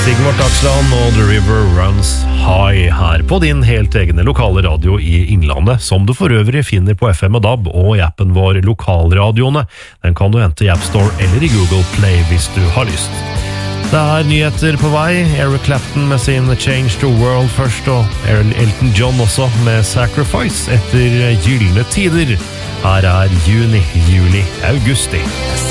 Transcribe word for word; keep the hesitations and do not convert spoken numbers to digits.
Sigvart Dagsland og The River Runs High her på din helt egne lokale radio i Innlandet, som du for øvrig finner på F M og D A B og i appen vår Lokalradioene. Den kan du hente i App Store eller i Google Play hvis du har lyst. Det er nyheter på vei. Eric Clapton med sin Change the World først, og Elton John også med Sacrifice etter gyllene tider. Her er juni, juli, augusti.